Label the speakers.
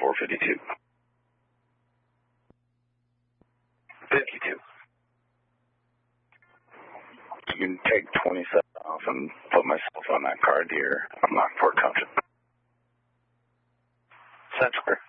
Speaker 1: 452. 52. You can take 27 off and put myself on that card here. I'm not Fort Compton. Central.